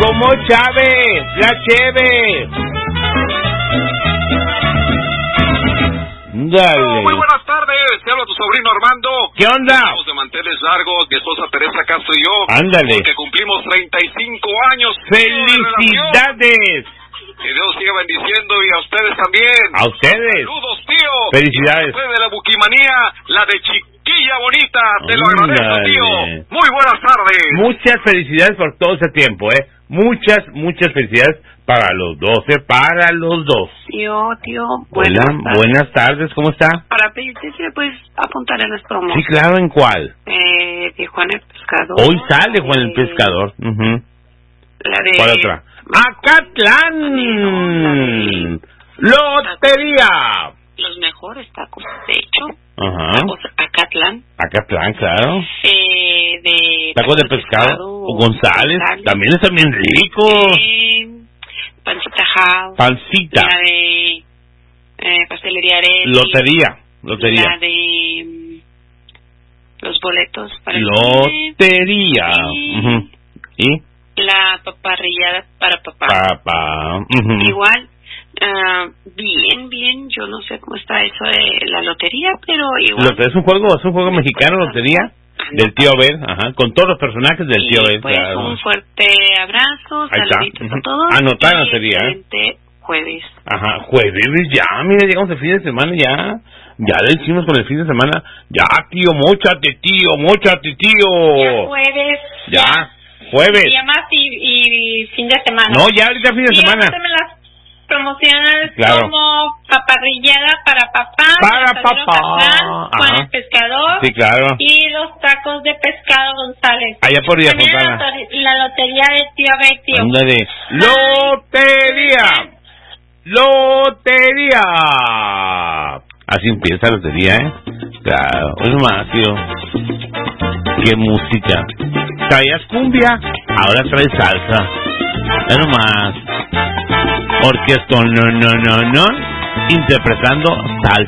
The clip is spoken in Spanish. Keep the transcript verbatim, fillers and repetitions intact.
como Chávez, la Cheve. Dale. Muy buenas tardes, te habla tu sobrino Armando. ¿Qué onda? Estamos de manteles largos, mi esposa Teresa Castro y yo. Ándale. Porque cumplimos treinta y cinco años. ¡Felicidades! Que Dios siga bendiciendo y a ustedes también. A ustedes. Saludos, tío. Felicidades. Después de la buquimanía, la de Chiquilla Bonita, te lo Ándale. agradezco, tío. Muy buenas tardes. Muchas felicidades por todo ese tiempo, ¿eh? Muchas, muchas felicidades para los doce, para los dos. Tío, tío, buenas Hola, tardes. Buenas tardes, ¿cómo está? Para pedirte si me puedes apuntar en nuestro promo. Sí, claro, ¿en cuál? Eh, de Juan el Pescador. Hoy sale Juan el Pescador. Uh-huh. La de... ¿Cuál otra? ¡Acatlán! ¡Lotería! Los mejores tacos, de hecho. Ajá. Tacos Acatlán. Acatlán, claro. Eh, de... Tacos de pescado. pescado o González. González. También están bien ricos. Eh, Pancita House. Pancita. La de... Eh, Pastelería Areli. Lotería. Lotería. La de... Um, los boletos para... Lotería. Y... Uh-huh. ¿Y? La paparrillada para papá. Papá. Uh-huh. Igual, uh, bien, bien, yo no sé cómo está eso de la lotería, pero igual. Lotería es un juego, es un juego mexicano, lotería, del tío Abel, ajá, con todos los personajes del tío Abel. Pues claro. Un fuerte abrazo, saluditos uh-huh. a todos. Anotar lotería, ¿eh? Jueves. Ajá, jueves ya, mira, llegamos el fin de semana ya. Ya le hicimos con el fin de semana. Ya, tío, móchate, tío, móchate, tío. Ya jueves. Ya. ya. Jueves. Y además y, y fin de semana. No, ya ahorita fin de y semana. las promociones claro. como paparrillada para papá. Para papá. Juan el Pescador. Sí, claro. Y los tacos de pescado González. Allá por Villa Fontana. La, la lotería de tío Betio. Ándale. Lotería. Lotería. Así empieza la lotería, ¿eh? Claro. Es más, tío. Qué música. Traías cumbia, ahora traes salsa. Es nomás. Orquestón, no, no, no, no. Interpretando salsa.